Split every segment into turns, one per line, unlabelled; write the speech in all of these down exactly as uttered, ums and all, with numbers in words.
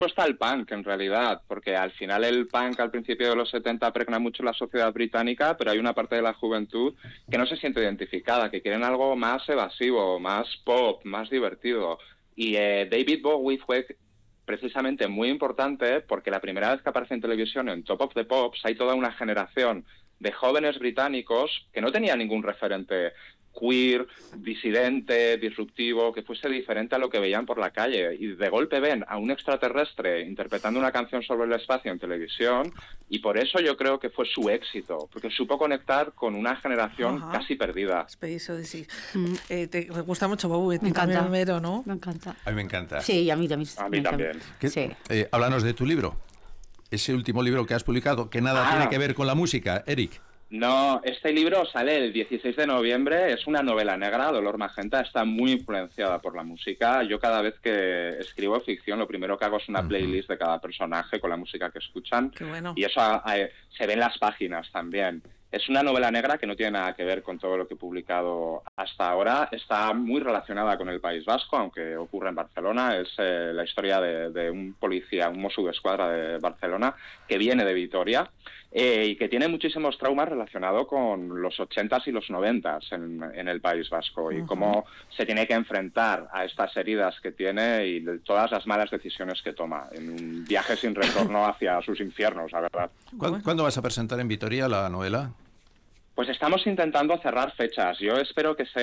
está el punk, en realidad, porque al final el punk al principio de los setenta pregna mucho la sociedad británica, pero hay una parte de la juventud que no se siente identificada, que quieren algo más evasivo, más pop, más divertido. Y eh, David Bowie fue precisamente muy importante porque la primera vez que aparece en televisión en Top of the Pops hay toda una generación de jóvenes británicos que no tenían ningún referente queer, disidente, disruptivo, que fuese diferente a lo que veían por la calle. Y de golpe ven a un extraterrestre interpretando una canción sobre el espacio en televisión, y por eso yo creo que fue su éxito, porque supo conectar con una generación Ajá. casi perdida.
Space Odyssey. Mm. Eh, te gusta mucho Bowie,
me encanta.
Primero, ¿no?
Me encanta.
A mí me encanta.
Sí, a mí también.
A mí también.
Sí. Eh, háblanos de tu libro, ese último libro que has publicado, que nada ah. tiene que ver con la música, Eric.
No, este libro sale el dieciséis de noviembre, es una novela negra, Dolor Magenta, está muy influenciada por la música. Yo cada vez que escribo ficción, lo primero que hago es una playlist de cada personaje con la música que escuchan.
Qué bueno.
Y eso eh, se ve en las páginas también. Es una novela negra que no tiene nada que ver con todo lo que he publicado hasta ahora. Está muy relacionada con el País Vasco, aunque ocurre en Barcelona. Es eh, la historia de, de un policía, un Mossos d'Esquadra de Barcelona, que viene de Vitoria eh, y que tiene muchísimos traumas relacionados con los ochentas y los noventas en, en el País Vasco, y uh-huh. cómo se tiene que enfrentar a estas heridas que tiene y de todas las malas decisiones que toma en un viaje sin retorno hacia sus infiernos, la verdad.
¿Cuándo, ¿Cuándo vas a presentar en Vitoria la novela?
Pues estamos intentando cerrar fechas. Yo espero que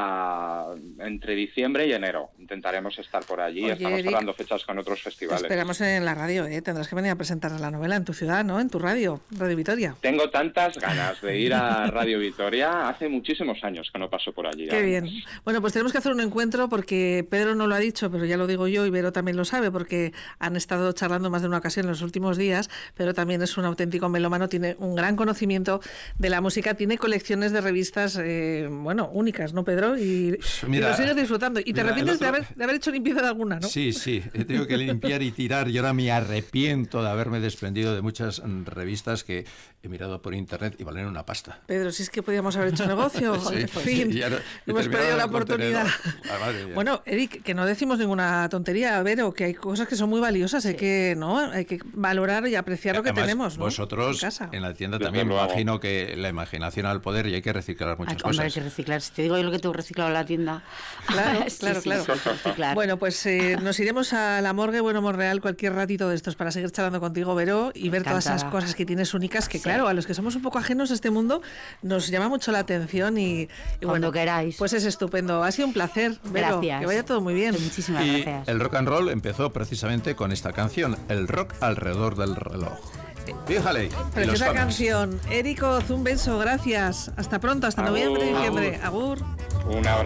sea entre diciembre y enero. Intentaremos estar por allí.
Oye,
estamos
Eric,
cerrando fechas con otros festivales.
Te esperamos en la radio, ¿eh? Tendrás que venir a presentar la novela en tu ciudad, ¿no? En tu radio, Radio Vitoria.
Tengo tantas ganas de ir a Radio Vitoria. Hace muchísimos años que no paso por allí.
Qué además. Bien. Bueno, pues tenemos que hacer un encuentro porque Pedro no lo ha dicho, pero ya lo digo yo y Vero también lo sabe porque han estado charlando más de una ocasión en los últimos días. Pero también es un auténtico melómano, tiene un gran conocimiento de la música, tiene colecciones de revistas, eh, bueno, únicas, ¿no, Pedro? Y, mira, y lo sigues disfrutando. Y te mira, arrepientes otro... de, haber, de haber hecho limpieza de alguna, ¿no?
Sí, sí, he tenido que limpiar y tirar, y ahora me arrepiento de haberme desprendido de muchas revistas que he mirado por internet y valen una pasta.
Pedro, si es que podíamos haber hecho negocio, sí, en fin, sí, no, hemos perdido la oportunidad. Bueno, Eric, que no decimos ninguna tontería, Vero, que hay cosas que son muy valiosas, sí. hay que no hay que valorar y apreciar lo que
Además,
tenemos, ¿no?
Vosotros en, casa. en la tienda también me imagino que la imaginación al poder y hay que reciclar muchas
hay,
cosas.
Hombre, hay que reciclar. Si te digo yo lo que tengo reciclado en la tienda.
Claro,
sí,
claro,
sí,
claro.
Sí,
bueno, pues eh, nos iremos a la morgue Bueno Monreal cualquier ratito de estos para seguir charlando contigo, Vero, y ver
Encantada.
todas esas cosas que tienes únicas que, sí. claro, a los que somos un poco ajenos a este mundo nos llama mucho la atención y, y
Cuando
bueno,
queráis.
Pues es estupendo. Ha sido un placer, Vero.
Gracias.
Que vaya todo muy bien.
Pues muchísimas
y
gracias.
El rock and roll empezó precisamente con esta canción, el rock alrededor del reloj. Fíjale.
Preciosa canción. Érico, un beso, gracias. Hasta pronto, hasta
Agur.
noviembre, diciembre. Agur.
Un abrazo.